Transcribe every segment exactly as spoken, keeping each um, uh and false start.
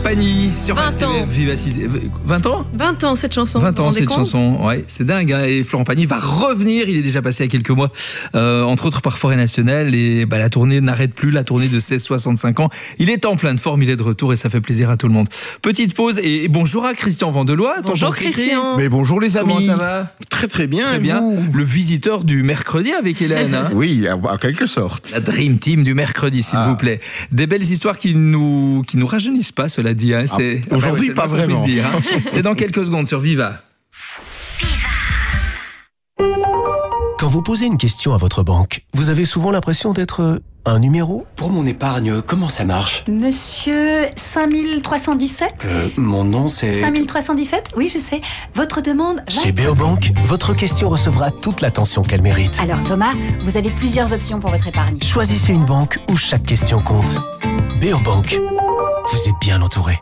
Pagny sur vingt R T B F ans. Vivacité. vingt ans vingt ans cette chanson. vingt vous ans vous rendez cette compte chanson, ouais, c'est dingue. Hein. Et Florent Pagny va revenir, il est déjà passé il y a quelques mois, euh, entre autres par Forêt Nationale. Et bah, la tournée n'arrête plus, la tournée de seize soixante-cinq ans. Il est en pleine forme, il est de retour et ça fait plaisir à tout le monde. Petite pause et bonjour à Christian Vandelois. Bonjour Christian. Mais bonjour les amis. Comment ça va? Très très bien. Très et bien. vous Le visiteur du mercredi avec Hélène. Hein. Oui, en quelque sorte. La Dream Team du mercredi, s'il Ah. vous plaît. Des belles histoires qui nous, qui nous rajeunissent pas, cela dit. Hein. C'est, Ah, aujourd'hui, c'est pas le moins qu'on vraiment. puisse dire, hein. C'est dans quelques secondes sur Viva. Quand vous posez une question à votre banque, vous avez souvent l'impression d'être un numéro. Pour mon épargne, comment ça marche? Monsieur cinq mille trois cent dix-sept euh, Mon nom c'est... cinq mille trois cent dix-sept Oui, je sais. Votre demande va... Chez Beobank, votre question recevra toute l'attention qu'elle mérite. Alors Thomas, vous avez plusieurs options pour votre épargne. Choisissez une banque où chaque question compte. Beobank, vous êtes bien entouré.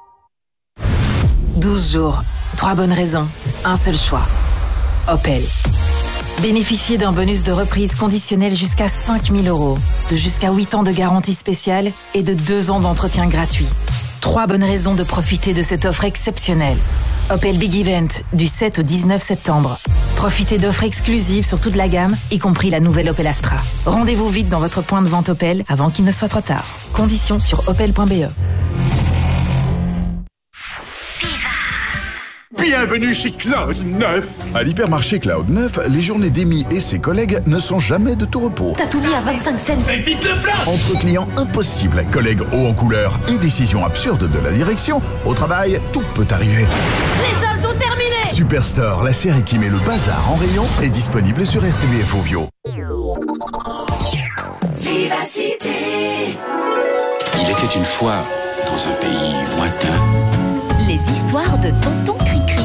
douze jours, trois bonnes raisons, un seul choix. Opel. Bénéficiez d'un bonus de reprise conditionnel jusqu'à cinq mille euros, de jusqu'à huit ans de garantie spéciale et de deux ans d'entretien gratuit. Trois bonnes raisons de profiter de cette offre exceptionnelle. Opel Big Event, du sept au dix-neuf septembre. Profitez d'offres exclusives sur toute la gamme, y compris la nouvelle Opel Astra. Rendez-vous vite dans votre point de vente Opel avant qu'il ne soit trop tard. Conditions sur opel point b e. Bienvenue chez Cloud neuf. À l'hypermarché Cloud neuf, les journées d'Amy et ses collègues ne sont jamais de tout repos. T'as tout mis à vingt-cinq cents. Faites vite le plein. Entre clients impossibles, collègues hauts en couleur et décisions absurdes de la direction, au travail, tout peut arriver. Les soldes sont terminés. Superstore, la série qui met le bazar en rayon, est disponible sur R T B F Ovio. Vivacité. Il était une fois, dans un pays lointain, Les histoires de Tonton Cricri.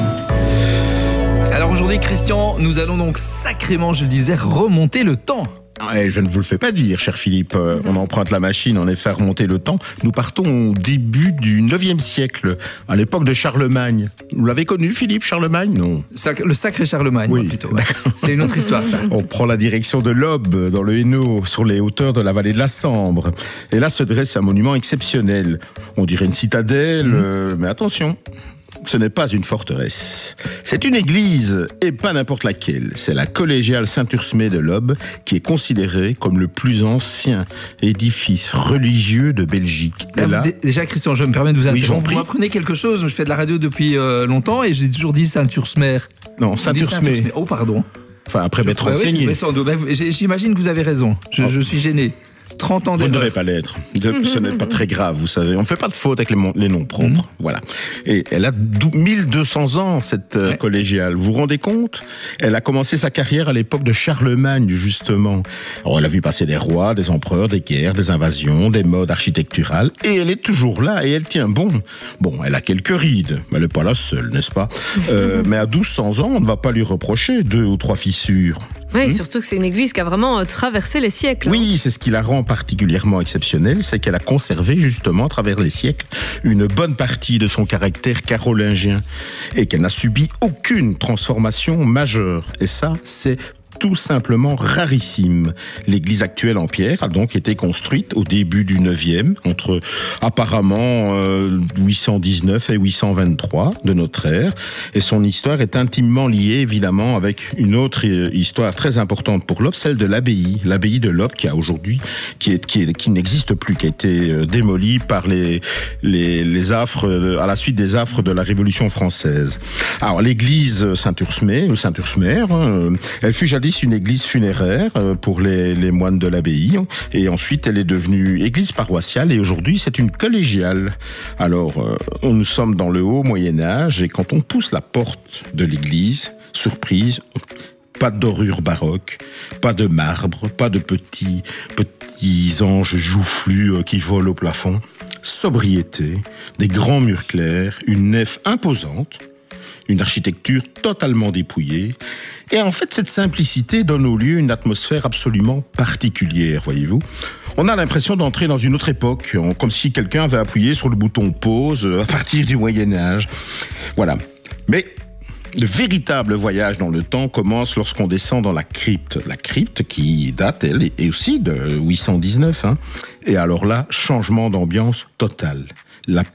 Alors aujourd'hui, Christian, nous allons donc sacrément, je le disais, remonter le temps. Et je ne vous le fais pas dire, cher Philippe. Euh, On emprunte la machine, en effet, à remonter le temps. Nous partons au début du neuvième siècle, à l'époque de Charlemagne. Vous l'avez connu, Philippe, Charlemagne? Non. Sac- le sacré Charlemagne, Oui. moi, plutôt. Ouais. C'est une autre histoire, ça. On prend la direction de l'Aube, dans le Hainaut, sur les hauteurs de la vallée de la Sambre. Et là se dresse un monument exceptionnel. On dirait une citadelle, mmh. euh, mais attention, ce n'est pas une forteresse. C'est une église, et pas n'importe laquelle. C'est la collégiale Saint-Ursmé de l'Aube, qui est considérée comme le plus ancien édifice religieux de Belgique. Là, Et là, vous- déjà, Christian, je me permets de vous Oui, j'en interrompre. prie. Vous m'apprenez quelque chose. Je fais de la radio depuis euh, longtemps et j'ai toujours dit Saint-Ursmer. non, On dit Saint-Ursmé. Saint-Ursmé. Oh, pardon. Enfin, après m'être Ouais, ouais, renseigné. mais sans doute. Bah, vous- j'ai- J'imagine que vous avez raison. Je, Oh. je suis gêné. trente ans Vous ne d'erreur. devez pas l'être. De- Ce n'est pas très grave, vous savez. On ne fait pas de faute avec les, mon- les noms propres. Mhm. Voilà. Et elle a dou- mille deux cents ans, cette euh, Ouais. collégiale. Vous vous rendez compte? Elle a commencé sa carrière à l'époque de Charlemagne, justement. Alors, elle a vu passer des rois, des empereurs, des guerres, des invasions, des modes architecturales. Et elle est toujours là et elle tient bon. Bon, elle a quelques rides, mais elle n'est pas la seule, n'est-ce pas? euh, Mais à douze cents ans, on ne va pas lui reprocher deux ou trois fissures. Oui, surtout que c'est une église qui a vraiment euh, traversé les siècles. Oui, c'est ce qui la rend particulièrement exceptionnelle, c'est qu'elle a conservé justement à travers les siècles une bonne partie de son caractère carolingien et qu'elle n'a subi aucune transformation majeure. Et ça, c'est tout simplement rarissime. L'église actuelle en pierre a donc été construite au début du neuvième, entre apparemment euh, huit cent dix-neuf et huit cent vingt-trois de notre ère, et son histoire est intimement liée évidemment avec une autre euh, histoire très importante pour l'Aube, celle de l'abbaye, l'abbaye de l'Aube qui a aujourd'hui, qui est, qui est, qui n'existe plus, qui a été euh, démolie par les les, les affres de- à la suite des affres de la Révolution française. Alors l'église Saint-Ursmé ou Saint-Ursmer, hein, elle fut jadis une église funéraire euh, pour les, les moines de l'abbaye, et ensuite elle est devenue église paroissiale, et aujourd'hui c'est une collégiale. Alors euh, nous sommes dans le haut Moyen-Âge, et quand on pousse la porte de l'église, surprise, pas de dorure baroque, pas de marbre, pas de petits, petits anges joufflus euh, qui volent au plafond. Sobriété, des grands murs clairs, une nef imposante, une architecture totalement dépouillée. Et en fait, cette simplicité donne au lieu une atmosphère absolument particulière, voyez-vous. On a l'impression d'entrer dans une autre époque, comme si quelqu'un avait appuyé sur le bouton pause à partir du Moyen-Âge. Voilà. Mais le véritable voyage dans le temps commence lorsqu'on descend dans la crypte. La crypte qui date, elle, est aussi de huit cent dix-neuf. Hein. Et alors là, changement d'ambiance total. La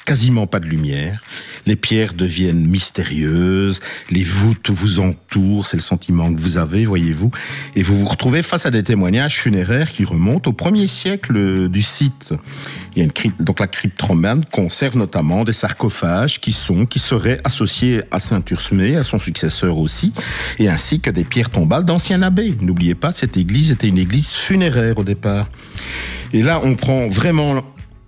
quasiment pas de lumière. Les pierres deviennent mystérieuses, les voûtes vous entourent, c'est le sentiment que vous avez, voyez-vous. Et vous vous retrouvez face à des témoignages funéraires qui remontent au premier siècle du site. Il y a une crypte, donc la crypte romane conserve notamment des sarcophages qui sont, qui seraient associés à saint Ursmé, à son successeur aussi, et ainsi que des pierres tombales d'anciens abbés. N'oubliez pas, cette église était une église funéraire au départ. Et là, on prend vraiment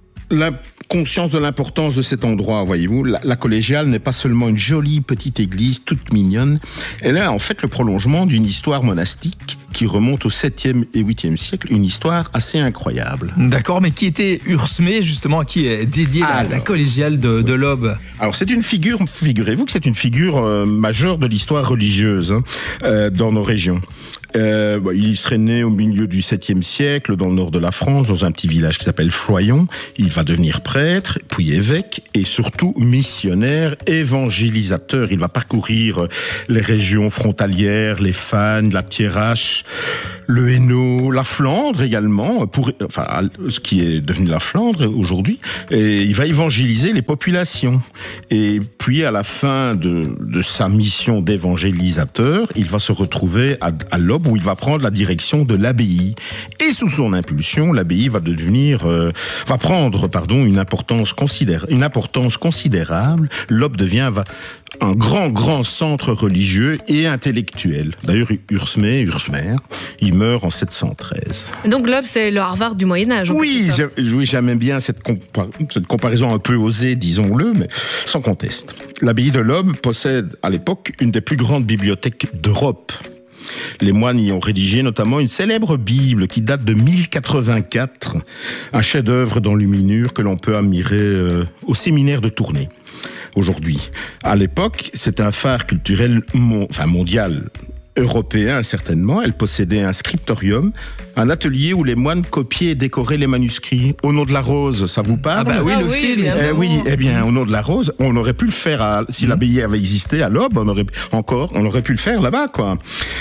la conscience de l'importance de cet endroit, voyez-vous. La, la collégiale n'est pas seulement une jolie petite église toute mignonne, elle est en fait le prolongement d'une histoire monastique qui remonte au septième et huitième siècle, une histoire assez incroyable. D'accord, mais qui était Ursmé, justement, à qui est dédiée la, la collégiale de, de l'Aube? Alors c'est une figure, figurez-vous que c'est une figure euh, majeure de l'histoire religieuse hein, euh, dans nos régions. Euh, bah, il serait né au milieu du septième siècle dans le nord de la France, dans un petit village qui s'appelle Floyon. Il va devenir prêtre, puis évêque et surtout missionnaire, évangélisateur. Il va parcourir les régions frontalières, les Fagnes, la Thiérache, le Hainaut, la Flandre également, pour, enfin ce qui est devenu la Flandre aujourd'hui. Et il va évangéliser les populations. Et puis à la fin de, de sa mission d'évangélisateur, il va se retrouver à, à l'Aube, où il va prendre la direction de l'abbaye. Et sous son impulsion, l'abbaye va devenir, euh, va prendre, pardon, une importance considérable. Une importance considérable. L'Aube devient va, un grand, grand centre religieux et intellectuel. D'ailleurs, Ursmé, Ursmer, il meurt en sept cent treize. Donc l'Aube, c'est le Harvard du Moyen-Âge. Oui, oui, j'aime bien cette, compa- cette comparaison un peu osée, disons-le, mais sans conteste. L'abbaye de l'Aube possède à l'époque une des plus grandes bibliothèques d'Europe. Les moines y ont rédigé notamment une célèbre Bible qui date de mille quatre-vingt-quatre, un chef-d'œuvre d'enluminure que l'on peut admirer euh, au séminaire de Tournai aujourd'hui. À l'époque, c'est un phare culturel mon, enfin mondial, européen certainement. Elle possédait un scriptorium, un atelier où les moines copiaient et décoraient les manuscrits. Au nom de la rose, ça vous parle? Ah bah oui, ah le oui, film. Eh oui, eh bien, au nom de la rose, on aurait pu le faire à, si mmh. l'abbaye avait existé à l'Aube, on aurait encore, on aurait pu le faire là-bas, quoi.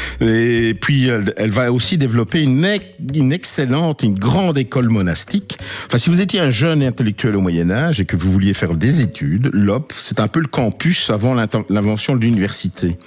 Et puis, elle, elle va aussi développer une, une excellente, une grande école monastique. Enfin, si vous étiez un jeune intellectuel au Moyen-Âge et que vous vouliez faire des études, l'Aube, c'est un peu le campus avant l'invention de l'université.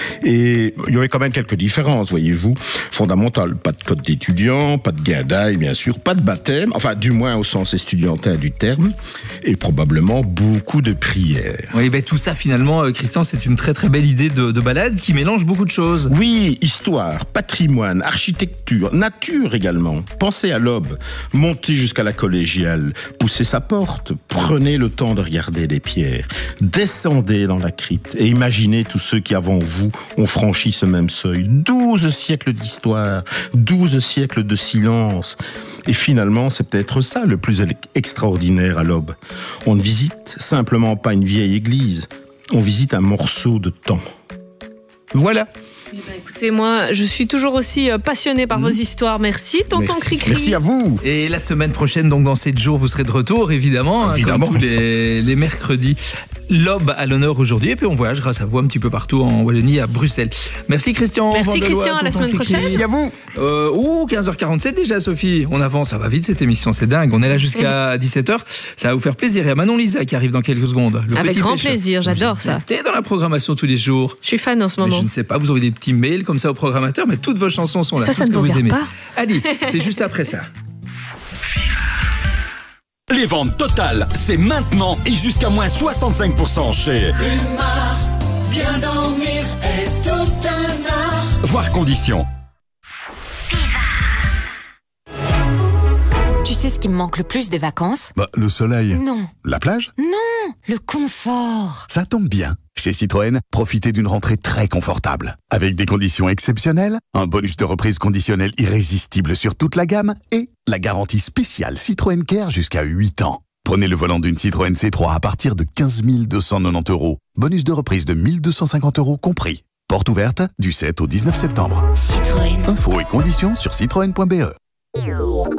Et il y avait quand même quelques différences, voyez-vous. Fondamentales, pas de code d'étudiant, pas de guindaille, bien sûr, pas de baptême, enfin, du moins au sens estudiantin du terme, et probablement beaucoup de prières. Oui, ben tout ça, finalement, Christian, c'est une très très belle idée de, de balade qui mélange beaucoup de choses. Oui, histoire, patrimoine, architecture, nature également. Pensez à l'Aube, montez jusqu'à la collégiale, poussez sa porte, prenez le temps de regarder les pierres, descendez dans la crypte et imaginez tous ceux qui avant vous ont franchi ce même seuil. Douze siècles d'histoire, douze siècles de silence. Et finalement, c'est peut-être ça le plus extraordinaire à l'Aube. On ne visite simplement pas une vieille église, on visite un morceau de temps. Voilà. Eh ben, écoutez, moi, je suis toujours aussi passionnée par mmh. vos histoires. Merci, tonton Cricri. Merci à vous. Et la semaine prochaine, donc dans sept jours, vous serez de retour, évidemment, évidemment. Hein, comme tous les, les mercredis. L'Aube à l'honneur aujourd'hui, et puis on voyage grâce à vous un petit peu partout en Wallonie, à Bruxelles. Merci Christian. Merci Christian, à la semaine prochaine. Merci à vous. Euh, ouh, quinze heures quarante-sept déjà, Sophie. On avance, ça va vite cette émission, c'est dingue. On est là jusqu'à mmh. dix-sept heures. Ça va vous faire plaisir. Et à Manon Lisa qui arrive dans quelques secondes. Le Avec petit grand pêcheur. plaisir, j'adore ça. T'es dans la programmation tous les jours. Je suis fan en ce moment. Mais je ne sais pas, vous aurez des petits mails comme ça au programmateur, mais toutes vos chansons sont là. Ça, ça ne que vous vous aimez. Pas. Allez, c'est juste après ça. Les ventes totales, c'est maintenant et jusqu'à moins soixante-cinq pour cent chez Plumard. Bien dormir est tout un art. Voir conditions. Tu sais ce qui me manque le plus des vacances? Bah, le soleil. Non. La plage? Non, le confort. Ça tombe bien. Chez Citroën, profitez d'une rentrée très confortable. Avec des conditions exceptionnelles, un bonus de reprise conditionnel irrésistible sur toute la gamme et la garantie spéciale Citroën Care jusqu'à huit ans. Prenez le volant d'une Citroën C trois à partir de quinze mille deux cent quatre-vingt-dix euros. Bonus de reprise de mille deux cent cinquante euros compris. Porte ouverte du sept au dix-neuf septembre. Citroën. Infos et conditions sur citroën point b e.